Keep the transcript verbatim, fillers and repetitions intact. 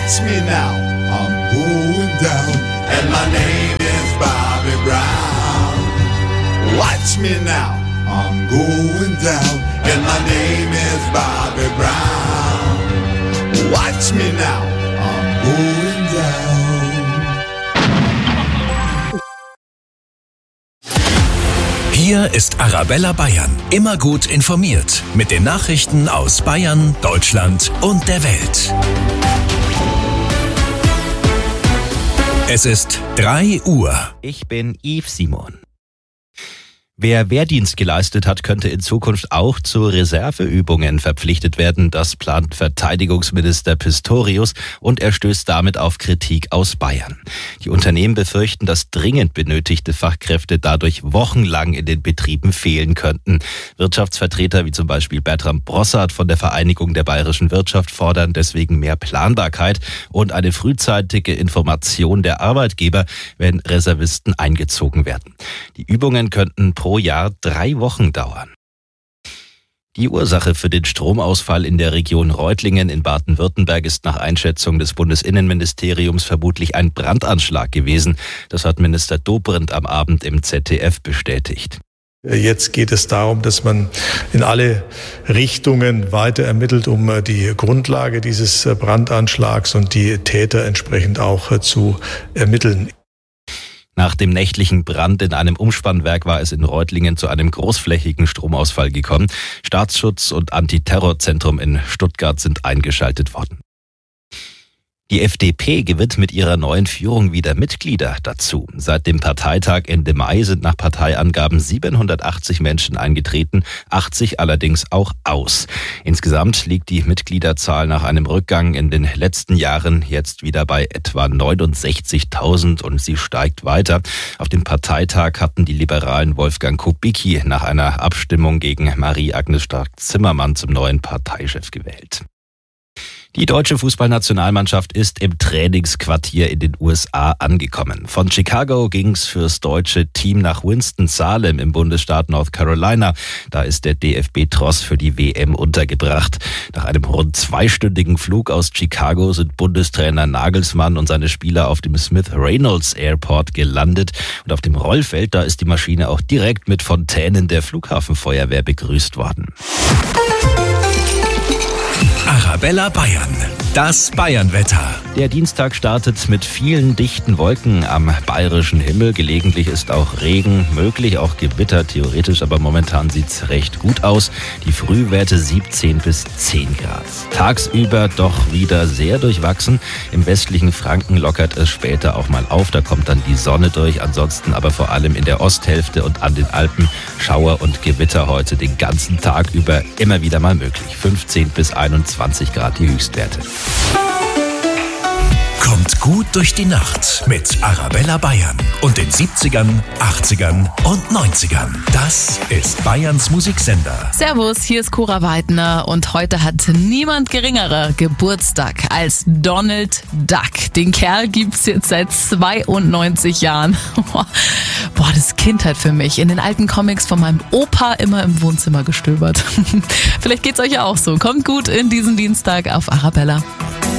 Watch me now, I'm going down, and my name is Bobby Brown. Watch me now, I'm going down, and my name is Bobby Brown. Watch me now, I'm going down. Hier ist Arabella Bayern, immer gut informiert mit den Nachrichten aus Bayern, Deutschland und der Welt. Es ist drei Uhr. Ich bin Yves Simon. Wer Wehrdienst geleistet hat, könnte in Zukunft auch zu Reserveübungen verpflichtet werden. Das plant Verteidigungsminister Pistorius und er stößt damit auf Kritik aus Bayern. Die Unternehmen befürchten, dass dringend benötigte Fachkräfte dadurch wochenlang in den Betrieben fehlen könnten. Wirtschaftsvertreter wie zum Beispiel Bertram Brossard von der Vereinigung der bayerischen Wirtschaft fordern deswegen mehr Planbarkeit und eine frühzeitige Information der Arbeitgeber, wenn Reservisten eingezogen werden. Die Übungen könnten pro Jahr drei Wochen dauern. Die Ursache für den Stromausfall in der Region Reutlingen in Baden-Württemberg ist nach Einschätzung des Bundesinnenministeriums vermutlich ein Brandanschlag gewesen. Das hat Minister Dobrindt am Abend im Z D F bestätigt. Jetzt geht es darum, dass man in alle Richtungen weiter ermittelt, um die Grundlage dieses Brandanschlags und die Täter entsprechend auch zu ermitteln. Nach dem nächtlichen Brand in einem Umspannwerk war es in Reutlingen zu einem großflächigen Stromausfall gekommen. Staatsschutz und Antiterrorzentrum in Stuttgart sind eingeschaltet worden. Die F D P gewinnt mit ihrer neuen Führung wieder Mitglieder dazu. Seit dem Parteitag Ende Mai sind nach Parteiangaben siebenhundertachtzig Menschen eingetreten, achtzig allerdings auch aus. Insgesamt liegt die Mitgliederzahl nach einem Rückgang in den letzten Jahren jetzt wieder bei etwa neunundsechzigtausend und sie steigt weiter. Auf dem Parteitag hatten die Liberalen Wolfgang Kubicki nach einer Abstimmung gegen Marie-Agnes Strack-Zimmermann zum neuen Parteichef gewählt. Die deutsche Fußballnationalmannschaft ist im Trainingsquartier in den U S A angekommen. Von Chicago ging's fürs deutsche Team nach Winston-Salem im Bundesstaat North Carolina. Da ist der D F B-Tross für die W M untergebracht. Nach einem rund zweistündigen Flug aus Chicago sind Bundestrainer Nagelsmann und seine Spieler auf dem Smith Reynolds Airport gelandet. Und auf dem Rollfeld, da ist die Maschine auch direkt mit Fontänen der Flughafenfeuerwehr begrüßt worden. Arabella Bayern, das Bayernwetter. Der Dienstag startet mit vielen dichten Wolken am bayerischen Himmel. Gelegentlich ist auch Regen möglich, auch Gewitter theoretisch, aber momentan sieht's recht gut aus. Die Frühwerte siebzehn bis zehn Grad. Tagsüber doch wieder sehr durchwachsen. Im westlichen Franken lockert es später auch mal auf, da kommt dann die Sonne durch. Ansonsten aber vor allem in der Osthälfte und an den Alpen Schauer und Gewitter heute den ganzen Tag über immer wieder mal möglich. fünfzehn bis einundzwanzig Grad die Höchstwerte. Kommt gut durch die Nacht mit Arabella Bayern und den siebzigern, achtzigern und neunzigern. Das ist Bayerns Musiksender. Servus, hier ist Cora Weidner und heute hat niemand geringerer Geburtstag als Donald Duck. Den Kerl gibt's jetzt seit zweiundneunzig Jahren. Boah, das ist Kindheit für mich. In den alten Comics von meinem Opa immer im Wohnzimmer gestöbert. Vielleicht geht's euch ja auch so. Kommt gut in diesen Dienstag auf Arabella.